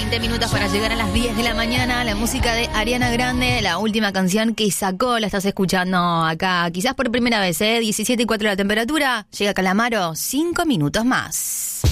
20 minutos para llegar a las 10 de la mañana. La música de Ariana Grande, la última canción que sacó, la estás escuchando acá, quizás por primera vez, 17:04 la temperatura. Llega Calamaro, 5 minutos más.